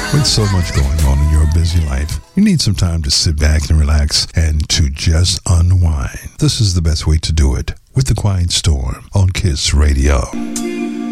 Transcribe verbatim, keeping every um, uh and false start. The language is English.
With so much going on in your busy life, you need some time to sit back and relax and to just unwind. This is the best way to do it with The Quiet Storm on Kiss Radio.